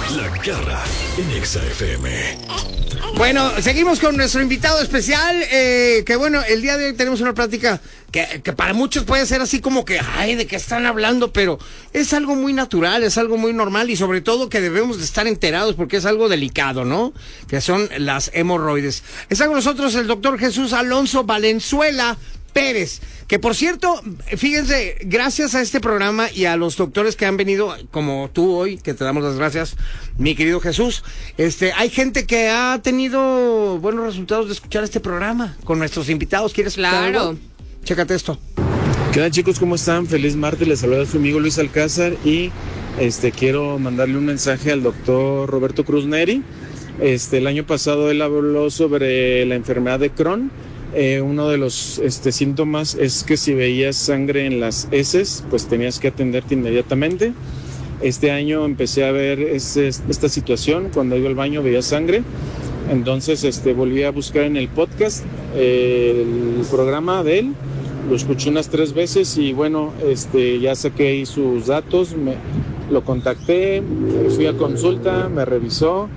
La Garra en Exa FM. Bueno, seguimos con nuestro invitado especial, que bueno, el día de hoy tenemos una plática que para muchos puede ser así como que, ay, ¿de qué están hablando? Pero es algo muy natural, es algo muy normal y sobre todo que debemos de estar enterados porque es algo delicado, ¿no? Que son las hemorroides. Está con nosotros el doctor Jesús Alonso Valenzuela Pérez, que por cierto, fíjense, gracias a este programa y a los doctores que han venido, como tú hoy, que te damos las gracias, mi querido Jesús, hay gente que ha tenido buenos resultados de escuchar este programa con nuestros invitados. ¿Quieres explicar algo? Chécate esto. ¿Qué tal, chicos? ¿Cómo están? Feliz martes, les saluda su amigo Luis Alcázar y quiero mandarle un mensaje al doctor Roberto Cruz Neri. El año pasado él habló sobre la enfermedad de Crohn. Uno de los síntomas es que si veías sangre en las heces, pues tenías que atenderte inmediatamente. Este año empecé a ver esta situación, cuando iba al baño veía sangre, entonces volví a buscar en el podcast el programa de él, lo escuché unas 3 veces y bueno, ya saqué ahí sus datos, lo contacté, fui a consulta, me revisó,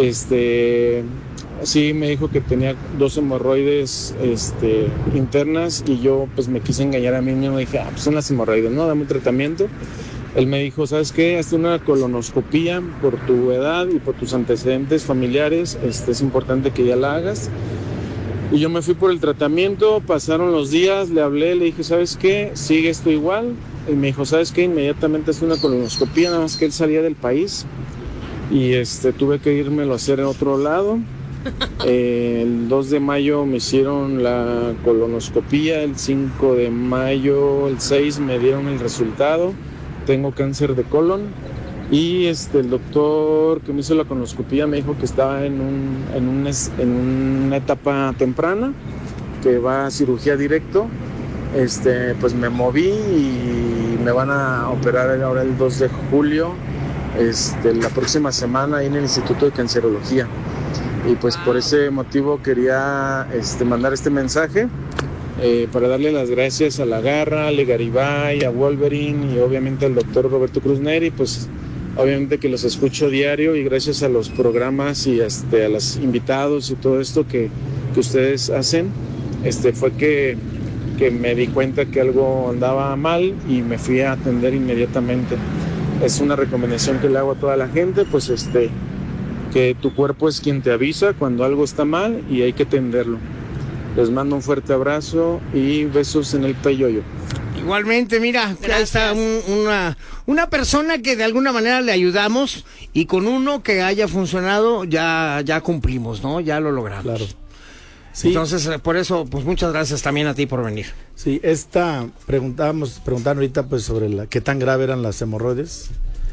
sí, me dijo que tenía 2 hemorroides internas y yo pues me quise engañar a mí mismo, dije, pues son las hemorroides, ¿no? Dame un tratamiento. Él me dijo, ¿sabes qué? Hazte una colonoscopía por tu edad y por tus antecedentes familiares, es importante que ya la hagas. Y yo me fui por el tratamiento, pasaron los días, le hablé, le dije, ¿sabes qué? Sigue esto igual. Y me dijo, ¿sabes qué? Inmediatamente hazte una colonoscopía, nada más que él salía del país. Y tuve que irmelo a hacer en otro lado. El 2 de mayo me hicieron la colonoscopía, el 5 de mayo, el 6 me dieron el resultado, tengo cáncer de colon y el doctor que me hizo la colonoscopía me dijo que estaba en una etapa temprana, que va a cirugía directo. Pues me moví y me van a operar ahora el 2 de julio, la próxima semana ahí en el Instituto de Cancerología. Y pues por ese motivo quería mandar este mensaje para darle las gracias a La Garra, a Le Garibay, a Wolverine y obviamente al doctor Roberto Cruz Neri, pues obviamente que los escucho diario y gracias a los programas y a los invitados y todo esto que ustedes hacen, fue que me di cuenta que algo andaba mal y me fui a atender inmediatamente. Es una recomendación que le hago a toda la gente, pues que tu cuerpo es quien te avisa cuando algo está mal y hay que atenderlo. Les mando un fuerte abrazo y besos en el peyoyo. Igualmente, mira, ya está una persona que de alguna manera le ayudamos y con uno que haya funcionado ya cumplimos, ¿no? Ya lo logramos. Claro. Sí. Entonces, por eso, pues muchas gracias también a ti por venir. Sí, preguntaron ahorita pues sobre qué tan grave eran las hemorroides.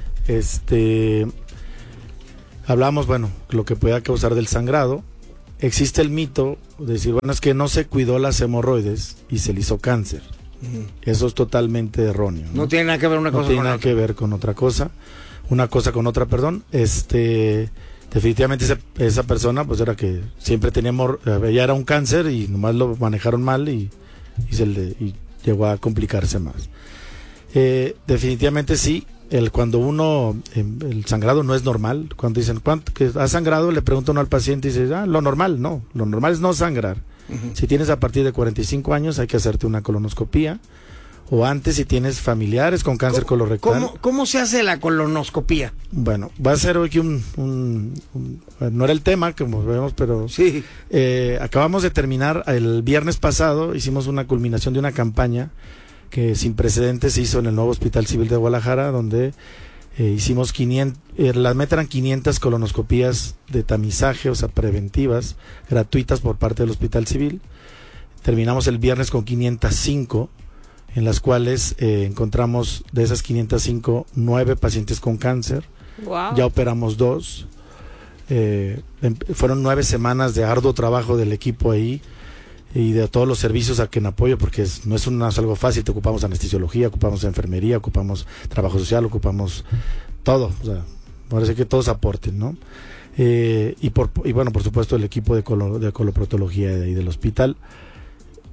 Hablamos, bueno, lo que pueda causar del sangrado. Existe el mito de decir, bueno, es que no se cuidó las hemorroides y se le hizo cáncer. Eso es totalmente erróneo. No tiene nada que ver una cosa con otra. No tiene nada que ver con otra cosa. Una cosa con otra, perdón. Definitivamente esa persona, pues era que siempre ya era un cáncer y nomás lo manejaron mal y llegó a complicarse más. Definitivamente sí. Cuando el sangrado no es normal, cuando dicen ¿cuánto que ha sangrado? Le pregunta uno al paciente y dice, lo normal es no sangrar. Si tienes a partir de 45 años hay que hacerte una colonoscopía, o antes si tienes familiares con cáncer colorectal. ¿Cómo se hace la colonoscopía? Bueno, va a ser aquí no era el tema, como vemos, pero sí. Acabamos de terminar, el viernes pasado hicimos una culminación de una campaña que sin precedentes se hizo en el nuevo Hospital Civil de Guadalajara, donde hicimos 500, la meta eran 500 colonoscopías de tamizaje, o sea, preventivas, gratuitas por parte del Hospital Civil. Terminamos el viernes con 505, en las cuales encontramos de esas 505, 9 pacientes con cáncer. Wow. Ya operamos 2. Fueron 9 semanas de arduo trabajo del equipo ahí y de todos los servicios a que en apoyo, porque no es algo fácil. Te ocupamos anestesiología, ocupamos enfermería, ocupamos trabajo social, ocupamos todo. O sea, parece que todos aporten, ¿no? Y bueno, por supuesto el equipo de coloproctología y del hospital.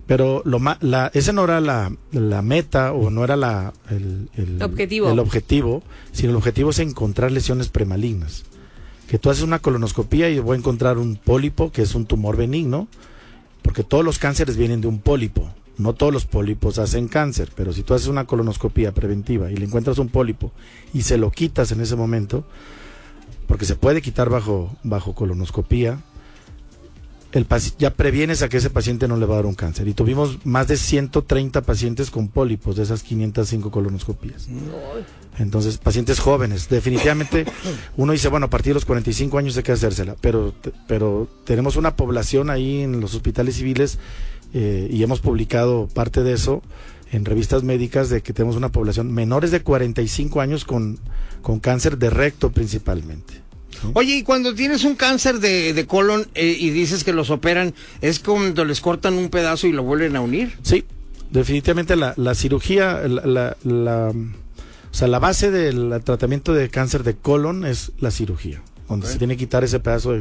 Pero ese no era la meta o no era el objetivo, sino el objetivo es encontrar lesiones premalignas. Que tú haces una colonoscopía y voy a encontrar un pólipo, que es un tumor benigno, porque todos los cánceres vienen de un pólipo. No todos los pólipos hacen cáncer, pero si tú haces una colonoscopía preventiva y le encuentras un pólipo y se lo quitas en ese momento, porque se puede quitar bajo colonoscopía, ya previenes a que ese paciente no le va a dar un cáncer. Y tuvimos más de 130 pacientes con pólipos de esas 505 colonoscopías. Entonces, pacientes jóvenes. Definitivamente, uno dice, bueno, a partir de los 45 años hay que hacérsela, pero tenemos una población ahí en los hospitales civiles y hemos publicado parte de eso en revistas médicas, de que tenemos una población menores de 45 años con cáncer de recto principalmente. Oye, y cuando tienes un cáncer de colon y dices que los operan, ¿es cuando les cortan un pedazo y lo vuelven a unir? Sí, definitivamente la cirugía, o sea, la base del tratamiento de cáncer de colon es la cirugía, donde se tiene que quitar ese pedazo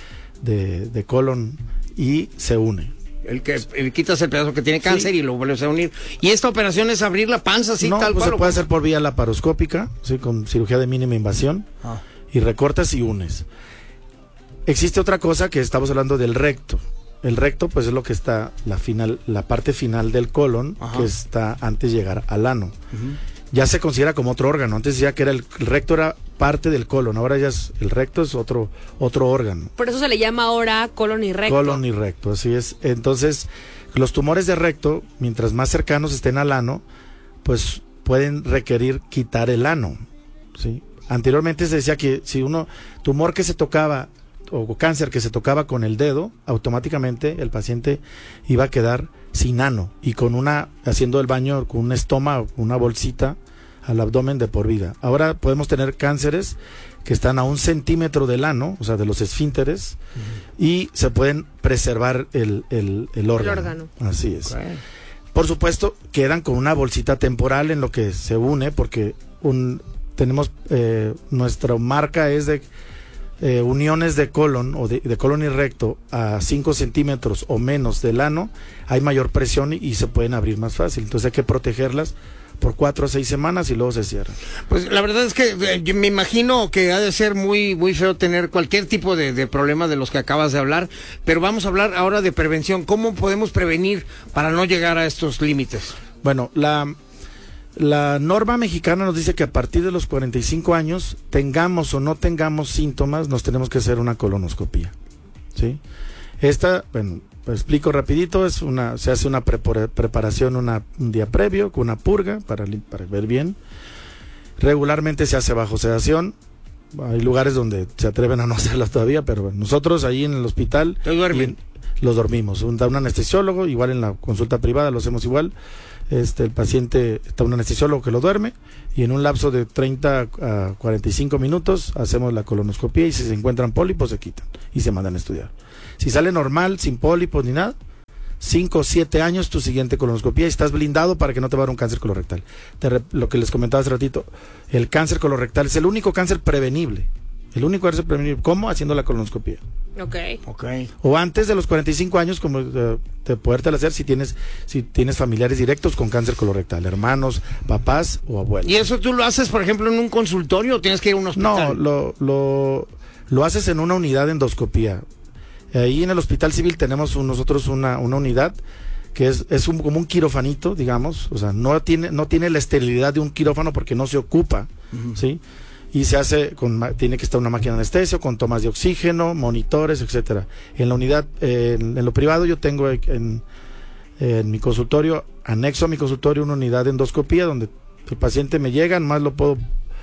de colon y se une. Quitas el pedazo que tiene cáncer y lo vuelves a unir. ¿Y esta operación es abrir la panza así tal cual? Se puede hacer por vía laparoscópica, ¿sí? Con cirugía de mínima invasión. Y recortas y unes. Existe otra cosa que estamos hablando del recto. El recto, pues, es lo que está la parte final del colon, que está antes de llegar al ano. Ya se considera como otro órgano. Antes decía que el recto era parte del colon, ahora el recto es otro órgano. Por eso se le llama ahora colon y recto. Colon y recto, así es. Entonces, los tumores de recto, mientras más cercanos estén al ano, pues pueden requerir quitar el ano, ¿sí? Anteriormente se decía que si tumor que se tocaba o cáncer que se tocaba con el dedo, automáticamente el paciente iba a quedar sin ano y haciendo el baño con un estómago, una bolsita al abdomen de por vida. Ahora podemos tener cánceres que están a 1 centímetro del ano, o sea, de los esfínteres, y se pueden preservar el órgano. Así es. Okay. Por supuesto, quedan con una bolsita temporal en lo que se une, porque tenemos nuestra marca es de uniones de colon o de colon y recto a 5 centímetros o menos del ano, hay mayor presión y se pueden abrir más fácil. Entonces hay que protegerlas por 4 a 6 semanas y luego se cierran. Pues la verdad es que yo me imagino que ha de ser muy, muy feo tener cualquier tipo de problema de los que acabas de hablar, pero vamos a hablar ahora de prevención. ¿Cómo podemos prevenir para no llegar a estos límites? Bueno, la norma mexicana nos dice que a partir de los 45 años, tengamos o no tengamos síntomas, nos tenemos que hacer una colonoscopía, ¿sí? Bueno, explico rapidito, se hace una preparación un día previo con una purga para ver bien. Regularmente se hace bajo sedación. Hay lugares donde se atreven a no hacerlo todavía, pero bueno, nosotros ahí en el hospital los dormimos. Da un anestesiólogo, igual en la consulta privada lo hacemos igual. El paciente está un anestesiólogo que lo duerme y en un lapso de 30 a 45 minutos hacemos la colonoscopía y si se encuentran pólipos se quitan y se mandan a estudiar. Si sale normal, sin pólipos ni nada, 5 o 7 años tu siguiente colonoscopía y estás blindado para que no te va a dar un cáncer colorectal. Lo que les comentaba hace ratito, el cáncer colorectal es el único cáncer prevenible. El único cáncer prevenible. ¿Cómo? Haciendo la colonoscopía. Okay. O antes de los 45 años, como de podértela hacer si tienes familiares directos con cáncer colorectal, hermanos, papás o abuelos. ¿Y eso tú lo haces, por ejemplo, en un consultorio o tienes que ir a un hospital? No, lo haces en una unidad de endoscopía. Ahí en el Hospital Civil tenemos nosotros una unidad que es como un quirofanito, digamos, o sea, no tiene la esterilidad de un quirófano porque no se ocupa, ¿sí? Y se hace tiene que estar una máquina de anestesio con tomas de oxígeno, monitores, etcétera. En la unidad, en lo privado yo tengo en mi consultorio, anexo a mi consultorio una unidad de endoscopía donde el paciente me llega, más lo puedo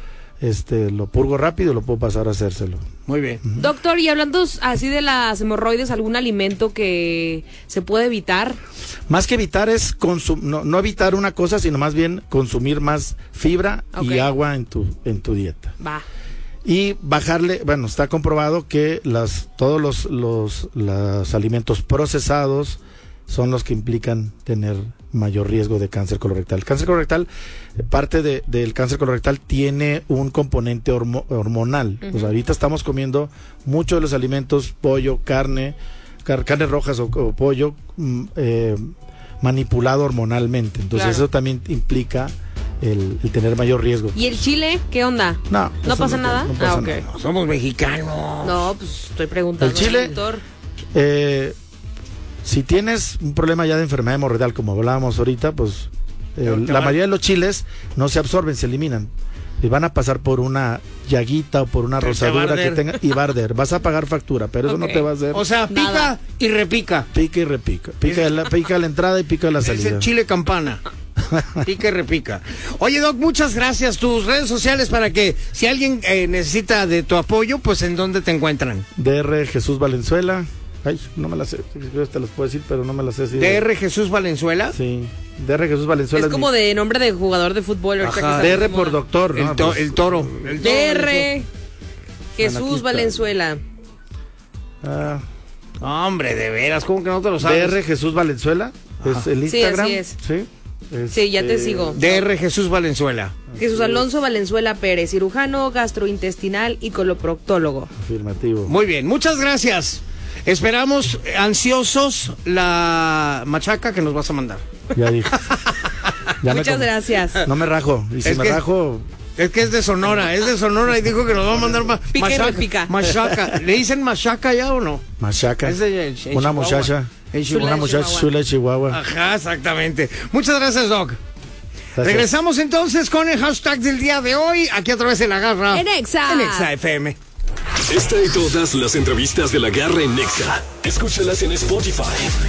lo purgo rápido y lo puedo pasar a hacérselo. Muy bien. Doctor, y hablando así de las hemorroides, ¿algún alimento que se puede evitar? Más que evitar es no evitar una cosa, sino más bien consumir más fibra y agua en tu dieta. Va. Y bajarle, bueno, está comprobado que todos los alimentos procesados son los que implican tener mayor riesgo de cáncer colorectal. El cáncer colorectal, parte del cáncer colorectal tiene un componente hormonal. O sea, ahorita estamos comiendo muchos de los alimentos, pollo, carnes rojas o pollo, manipulado hormonalmente. Entonces Claro. eso también implica el tener mayor riesgo. ¿Y el chile? ¿Qué onda? No, ¿No eso pasa no- nada? no pasa Ah, ok. nada. No, somos mexicanos. No, pues estoy preguntando. El chile- doctor. Si tienes un problema ya de enfermedad hemorroidal, como hablábamos ahorita, pues Pero te la va- mayoría de los chiles no se absorben, se eliminan. Y van a pasar por una llaguita o por una Pero te va a rosadura que arder. tenga y va a arder. Vas a pagar factura, pero eso no Ok. te va a hacer. O sea, pica Nada. y repica. Pica y repica. Pica la entrada y pica la Es salida. el chile campana. Pica y repica. Oye, Doc, muchas gracias. Tus redes sociales para que si alguien necesita de tu apoyo, pues ¿en dónde te encuentran? DR Jesús Valenzuela. Ay, no me la sé. Yo te las puedo decir, pero no me las sé. así de- DR Jesús Valenzuela. Sí. DR Jesús Valenzuela. Es como de nombre de jugador de fútbol. ahorita Ajá. que está DR de por moda. doctor, ¿no? El, to- Pues, el toro. El toro. DR Jesús Anarquista. Valenzuela. ah, Hombre, de veras, ¿cómo que no te lo sabes? DR Jesús Valenzuela. Es el Sí, Instagram. así es. Sí. Sí, ya te Este, sigo. DR Jesús Valenzuela. Jesús Alonso Valenzuela Pérez, cirujano, gastrointestinal y coloproctólogo. Afirmativo. Muy bien, muchas gracias. Esperamos ansiosos la machaca que nos vas a mandar. Ya dije. Ya me Muchas com- gracias. No me rajo. Y si Es me que- rajo, Es que es de Sonora y dijo que nos va a mandar Pica y machaca. repica. Machaca. ¿Le dicen machaca ya o no? machaca. Es de- en Una Chihuahua. muchacha. En Chihuahua. Una muchacha Chihuahua. chula de Chihuahua. Ajá, exactamente. Muchas gracias, Doc. Gracias. Regresamos entonces con el hashtag del día de hoy, aquí a través de La Garra. En Exa. En Exa FM. Esta y todas las entrevistas de La Garra en Nexa. Escúchalas en Spotify.